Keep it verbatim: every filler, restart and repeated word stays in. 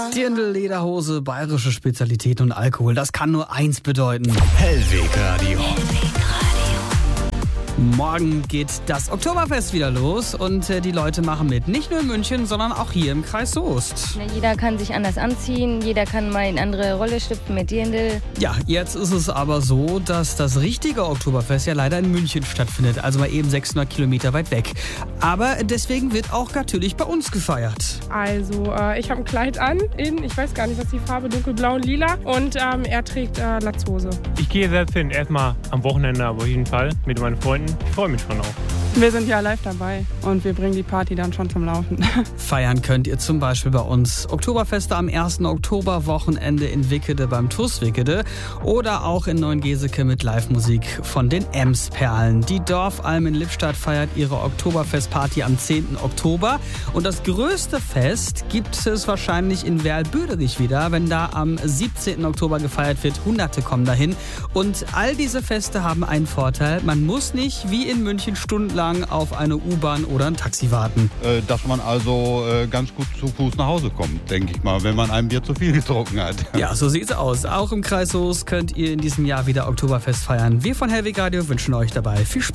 Dirndl, Lederhose, bayerische Spezialität und Alkohol, das kann nur eins bedeuten. Hellwegradio. Morgen geht das Oktoberfest wieder los und äh, die Leute machen mit. Nicht nur in München, sondern auch hier im Kreis Soest. Na, jeder kann sich anders anziehen, jeder kann mal in eine andere Rolle schlüpfen mit Dirndl. Ja, jetzt ist es aber so, dass das richtige Oktoberfest ja leider in München stattfindet, also mal eben sechshundert Kilometer weit weg. Aber deswegen wird auch natürlich bei uns gefeiert. Also äh, ich habe ein Kleid an in, ich weiß gar nicht, was die Farbe, dunkelblau und lila, und ähm, er trägt äh, Latzhose. Ich gehe selbst hin, erstmal am Wochenende auf jeden Fall mit meinen Freunden. Ich freue mich schon auch. Wir sind ja live dabei und wir bringen die Party dann schon zum Laufen. Feiern könnt ihr zum Beispiel bei uns Oktoberfeste am ersten Oktoberwochenende in Wickede beim T U S Wickede oder auch in Neuengeseke mit Live-Musik von den Emsperlen. Die Dorfalm in Lippstadt feiert ihre Oktoberfestparty am zehnten Oktober und das größte Fest gibt es wahrscheinlich in Werl-Böderich wieder, wenn da am siebzehnten Oktober gefeiert wird. Hunderte kommen dahin und all diese Feste haben einen Vorteil, man muss nicht wie in München stundenlang auf eine U-Bahn oder ein Taxi warten. Äh, dass man also äh, ganz gut zu Fuß nach Hause kommt, denke ich mal, wenn man ein Bier zu viel getrunken hat. Ja, so sieht's aus. Auch im Kreis Soest könnt ihr in diesem Jahr wieder Oktoberfest feiern. Wir von Hellwegradio wünschen euch dabei viel Spaß.